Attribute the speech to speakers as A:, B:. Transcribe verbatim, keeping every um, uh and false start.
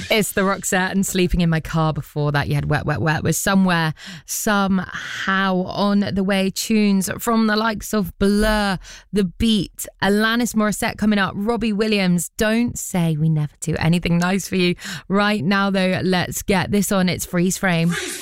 A: It's the Roxette, and Sleeping in My Car. Before that, you had Wet, Wet, Wet with Somewhere, Somehow. On the way, tunes from the likes of Blur, The Beat, Alanis Morissette coming up, Robbie Williams, Don't Say We Never Do Anything Nice For You. Right now, though, let's get this on. It's Freeze Frame. Freeze